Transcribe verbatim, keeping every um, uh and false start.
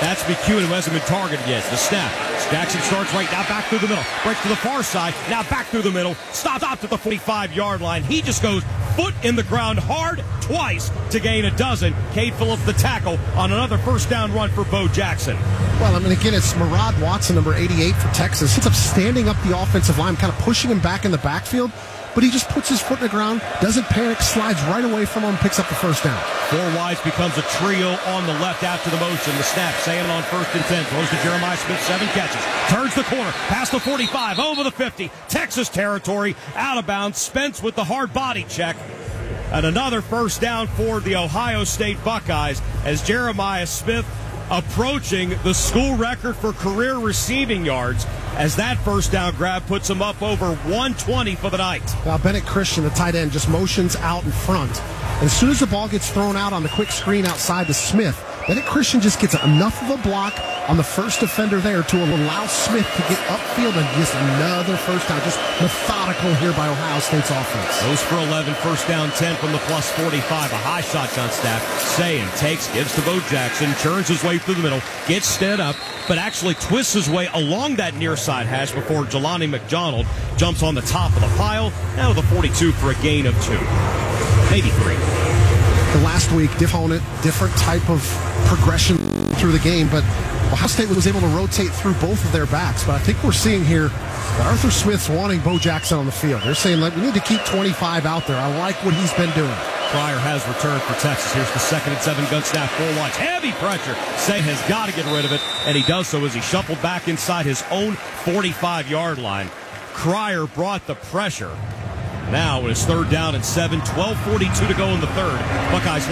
That's McEwen, who hasn't been targeted yet. The snap. Jackson starts right now, back through the middle. Breaks to the far side. Now back through the middle. Stopped up to the forty-five-yard line. He just goes foot in the ground hard twice to gain a dozen. Cade Phillips the tackle on another first down run for Bo Jackson. Well, I mean, again, it's Murad Watson, number eighty-eight for Texas. Ends up standing up the offensive line, kind of pushing him back in the backfield. But he just puts his foot in the ground, doesn't panic, slides right away from him, picks up the first down. Four wides becomes a trio on the left after the motion. The snap, Salmon on first and ten. Throws to Jeremiah Smith, seven catches. Turns the corner, past the forty-five, over the fifty. Texas territory, out of bounds. Spence with the hard body check. And another first down for the Ohio State Buckeyes as Jeremiah Smith approaching the school record for career receiving yards as that first down grab puts him up over one twenty for the night. Now, Bennett Christian, the tight end, just motions out in front. And as soon as the ball gets thrown out on the quick screen outside to Smith, Bennett Christian just gets enough of a block on the first defender there to allow Smith to get upfield and just another first down. Just methodical here by Ohio State's offense. Goes for eleven, first down ten from the plus forty-five. A high shotgun snap. Sayin takes, gives to Bo Jackson, turns his way through the middle, gets stood up, but actually twists his way along that near side hash before Jelani McDonald jumps on the top of the pile. Now to the forty-two for a gain of two. Maybe three. The last week, different, different type of progression through the game, but Ohio State was able to rotate through both of their backs. But I think we're seeing here that Arthur Smith's wanting Bo Jackson on the field. They're saying, like, we need to keep twenty-five out there. I like what he's been doing. Pryor has returned for Texas. Here's the second and seven gun snap. Four wides. Heavy pressure. Say has got to get rid of it, and he does so as he shuffled back inside his own forty-five-yard line. Cryer brought the pressure. Now, it's third down and seven, twelve forty-two to go in the third. Buckeyes